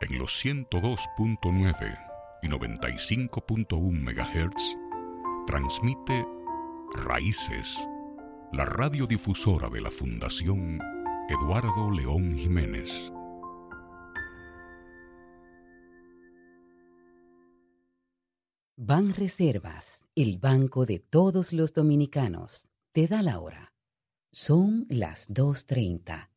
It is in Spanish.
En los 102.9 y 95.1 MHz transmite Raíces, la radiodifusora de la Fundación Eduardo León Jiménez. Banreservas, el banco de todos los dominicanos, te da la hora. Son las 2:30.